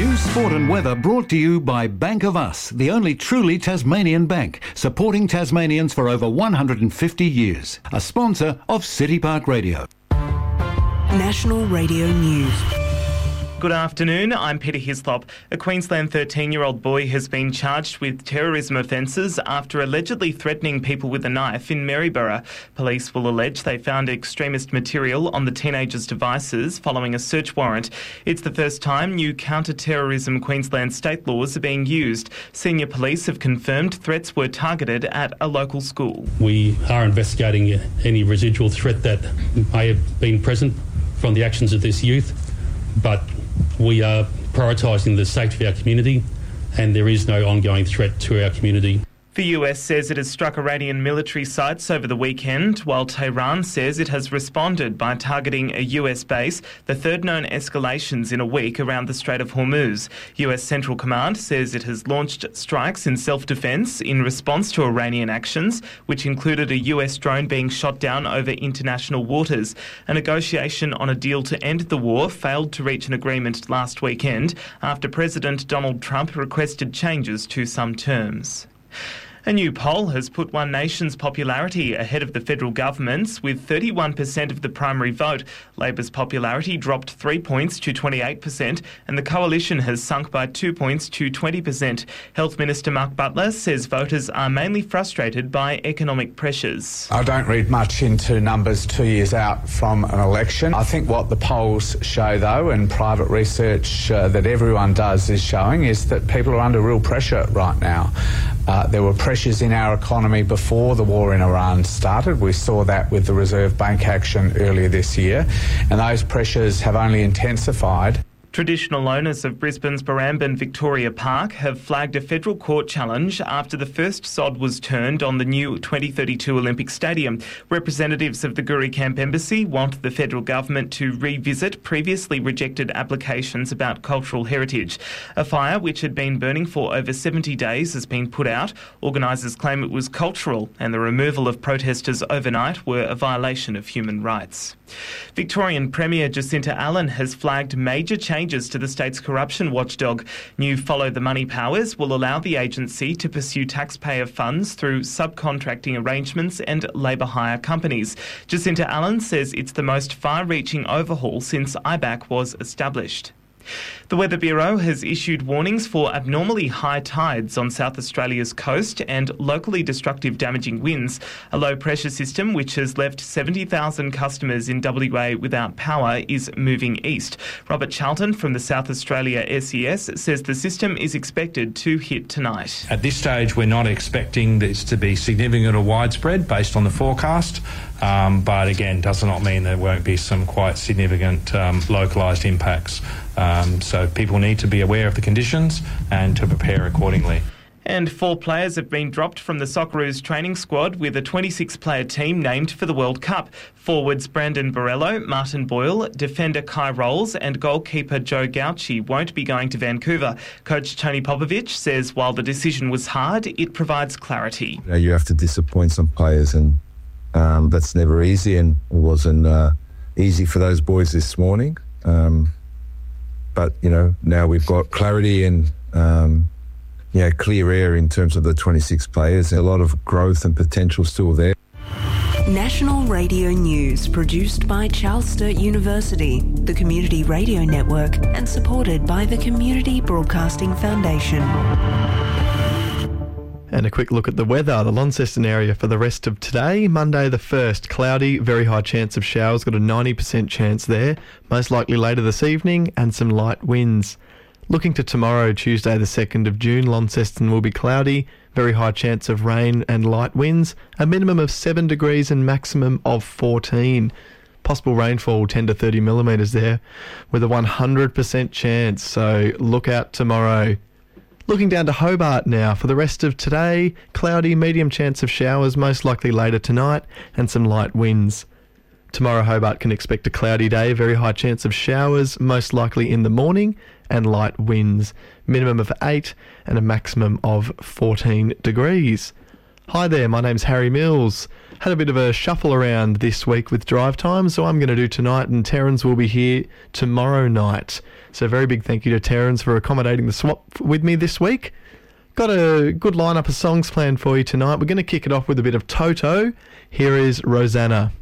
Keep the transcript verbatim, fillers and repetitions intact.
News, sport and weather brought to you by Bank of Us, the only truly Tasmanian bank, supporting Tasmanians for over one hundred fifty years. A sponsor of City Park Radio. National Radio News. Good afternoon, I'm Peter Hislop. A Queensland thirteen-year-old boy has been charged with terrorism offences after allegedly threatening people with a knife in Maryborough. Police will allege they found extremist material on the teenager's devices following a search warrant. It's the first time new counter-terrorism Queensland state laws are being used. Senior police have confirmed threats were targeted at a local school. We are investigating any residual threat that may have been present from the actions of this youth, but we are prioritising the safety of our community, and there is no ongoing threat to our community. The U S says it has struck Iranian military sites over the weekend, while Tehran says it has responded by targeting a U S base, the third known escalations in a week around the Strait of Hormuz. U S Central Command says it has launched strikes in self-defence in response to Iranian actions, which included a U S drone being shot down over international waters. A negotiation on a deal to end the war failed to reach an agreement last weekend after President Donald Trump requested changes to some terms. A new poll has put One Nation's popularity ahead of the federal government's, with thirty-one percent of the primary vote. Labor's popularity dropped three points to twenty-eight percent, and the coalition has sunk by two points to twenty percent. Health Minister Mark Butler says voters are mainly frustrated by economic pressures. I don't read much into numbers two years out from an election. I think what the polls show, though, and private research uh, that everyone does is showing, is that people are under real pressure right now. Uh, there were pressures in our economy before the war in Iran started. We saw that with the Reserve Bank action earlier this year, and those pressures have only intensified. Traditional owners of Brisbane's Barrambin Victoria Park have flagged a federal court challenge after the first sod was turned on the new twenty thirty-two Olympic Stadium. Representatives of the Guri Camp Embassy want the federal government to revisit previously rejected applications about cultural heritage. A fire which had been burning for over seventy days has been put out. Organisers claim it was cultural, and the removal of protesters overnight were a violation of human rights. Victorian Premier Jacinta Allen has flagged major changes to the state's corruption watchdog. New Follow the Money powers will allow the agency to pursue taxpayer funds through subcontracting arrangements and labour hire companies. Jacinta Allen says it's the most far-reaching overhaul since I B A C was established. The Weather Bureau has issued warnings for abnormally high tides on South Australia's coast and locally destructive damaging winds. A low pressure system which has left seventy thousand customers in W A without power is moving east. Robert Charlton from the South Australia S E S says the system is expected to hit tonight. At this stage, we're not expecting this to be significant or widespread based on the forecast. Um, but again, does not mean there won't be some quite significant um, localised impacts. Um, so people need to be aware of the conditions and to prepare accordingly. And four players have been dropped from the Socceroos training squad, with a twenty-six player team named for the World Cup. Forwards Brandon Borello, Martin Boyle, defender Kai Rolls and goalkeeper Joe Gauchi won't be going to Vancouver. Coach Tony Popovich says while the decision was hard, it provides clarity. You know, you have to disappoint some players, and um, that's never easy, and it wasn't uh, easy for those boys this morning. Um, but, you know, now we've got clarity and um, yeah, clear air in terms of the twenty-six players. A lot of growth and potential still there. National Radio News, produced by Charles Sturt University, the Community Radio Network, and supported by the Community Broadcasting Foundation. And a quick look at the weather. The Launceston area for the rest of today. Monday the first, cloudy, very high chance of showers, got a ninety percent chance there. Most likely later this evening, and some light winds. Looking to tomorrow, Tuesday the second of June, Launceston will be cloudy, very high chance of rain and light winds, a minimum of seven degrees and maximum of fourteen. Possible rainfall ten to thirty millimetres there, with a one hundred percent chance, so look out tomorrow. Looking down to Hobart now. For the rest of today, cloudy, medium chance of showers, most likely later tonight, and some light winds. Tomorrow, Hobart can expect a cloudy day, very high chance of showers, most likely in the morning, and light winds. Minimum of eight and a maximum of fourteen degrees. Hi there, my name's Harry Mills. Had a bit of a shuffle around this week with drive time, so I'm going to do tonight, and Terrence will be here tomorrow night. So very big thank you to Terrence for accommodating the swap with me this week. Got a good lineup of songs planned for you tonight. We're going to kick it off with a bit of Toto. Here is Rosanna.